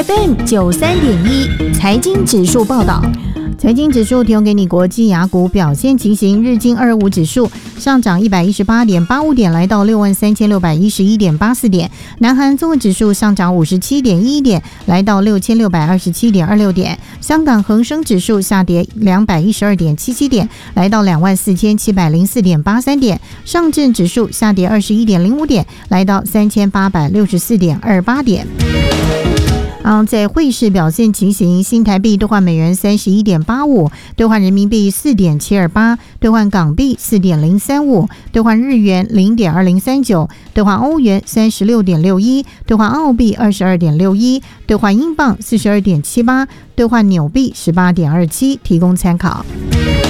FM93.1财经指数报道。财经指数提供给你国际雅股表现情形。日经225指数上涨118.85点，来到63611.84点。南韩综合指数上涨57.11点，来到6627.26点。香港恒生指数下跌212.77点，来到24704.83点。上证指数下跌21.05点，来到3864.28点。在汇市表现情形，新台币兑换美元31.85，兑换人民币4.728，兑换港币4.035，兑换日元0.2039，兑换欧元36.61，兑换澳币22.61，兑换英镑42.78，兑换纽币18.27，提供参考。